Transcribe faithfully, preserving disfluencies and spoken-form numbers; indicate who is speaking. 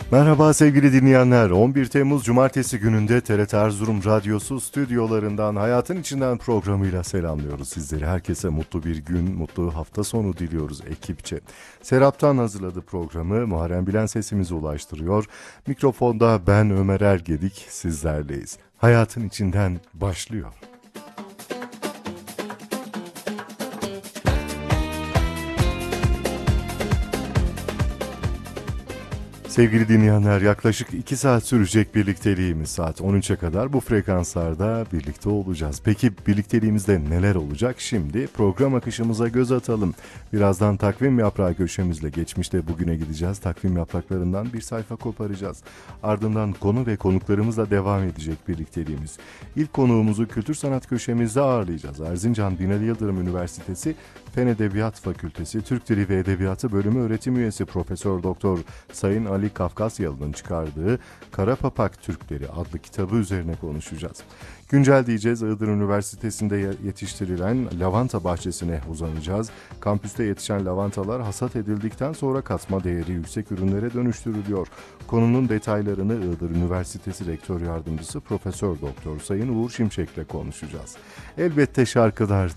Speaker 1: Merhaba sevgili dinleyenler. on bir Temmuz Cumartesi gününde T R T Erzurum Radyosu stüdyolarından Hayatın İçinden programıyla selamlıyoruz sizleri. Herkese mutlu bir gün, mutlu hafta sonu diliyoruz ekipçe. Serap'tan hazırladığı programı Muharrem Bilen sesimize ulaştırıyor. Mikrofonda ben Ömer Ergedik, sizlerleyiz. Hayatın İçinden başlıyor. Sevgili dinleyenler, yaklaşık iki saat sürecek birlikteliğimiz, saat on üçe kadar bu frekanslarda birlikte olacağız. Peki birlikteliğimizde neler olacak? Şimdi program akışımıza göz atalım. Birazdan takvim yaprağı köşemizle geçmişte bugüne gideceğiz. Takvim yapraklarından bir sayfa koparacağız. Ardından konu ve konuklarımızla devam edecek birlikteliğimiz. İlk konuğumuzu kültür sanat köşemizde ağırlayacağız. Erzincan Binali Yıldırım Üniversitesi Fen Edebiyat Fakültesi Türk Dili ve Edebiyatı Bölümü öğretim üyesi Profesör Doktor Sayın Ali Kafkasyalı'nın çıkardığı Kara Papak Türkleri adlı kitabı üzerine konuşacağız. Güncel diyeceğiz, Iğdır Üniversitesi'nde yetiştirilen lavanta bahçesine uzanacağız. Kampüste yetişen lavantalar hasat edildikten sonra katma değeri yüksek ürünlere dönüştürülüyor. Konunun detaylarını Iğdır Üniversitesi Rektör Yardımcısı Profesör Doktor Sayın Uğur Şimşek'le konuşacağız. Elbette şarkılar,